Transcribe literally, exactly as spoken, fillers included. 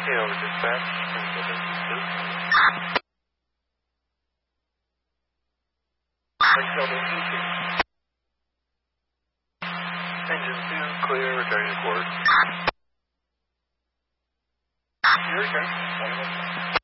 Okay, over dispatch. Engine two. Engine two, clear, returning to course. Here we go.